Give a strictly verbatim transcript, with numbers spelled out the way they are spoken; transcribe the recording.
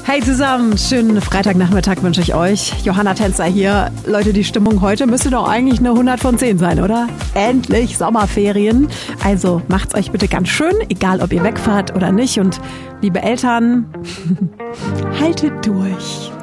Hey zusammen, schönen Freitagnachmittag wünsche ich euch. Johanna Tänzer hier. Leute, die Stimmung heute müsste doch eigentlich eine hundert von zehn sein, oder? Endlich Sommerferien. Also macht's euch bitte ganz schön, egal ob ihr wegfahrt oder nicht. Und liebe Eltern, haltet durch.